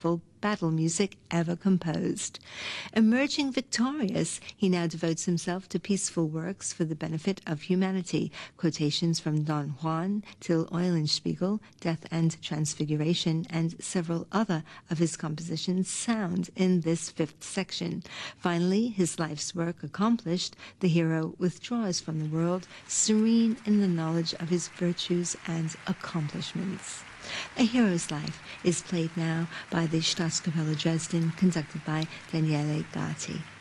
battle music ever composed. Emerging victorious, he now devotes himself to peaceful works for the benefit of humanity. Quotations from Don Juan, Till Eulenspiegel, Death and Transfiguration, and several other of his compositions sound in this fifth section. Finally, his life's work accomplished, the hero withdraws from the world, serene in the knowledge of his virtues and accomplishments. A Hero's Life is played now by the Staatskapelle Dresden, conducted by Daniele Gatti.